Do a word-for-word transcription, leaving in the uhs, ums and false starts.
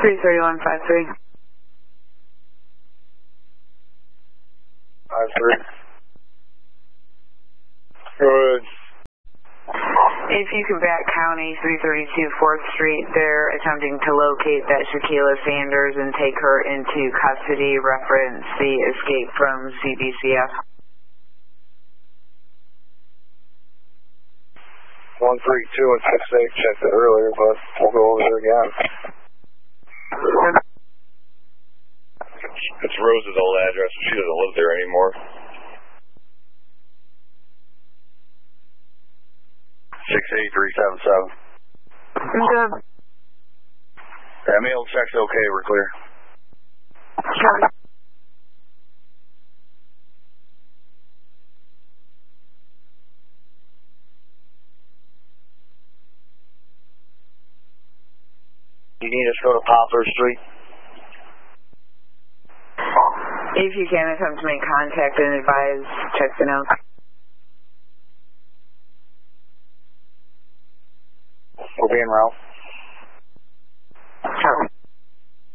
three three one five three. five three. Go ahead. If you can back County three thirty-two fourth Street, they're attempting to locate that Shaquila Sanders and take her into custody, reference the escape from C B C F. one three two and six eight, checked it earlier, but we'll go over there again. It's Rose's old address, but she doesn't live there anymore. six eight three seven seven. Good. Yeah, mail check's okay, we're clear. Copy. You need us to go to Poplar Street? If you can, attempt to make contact and advise, check the notes. We'll be en route.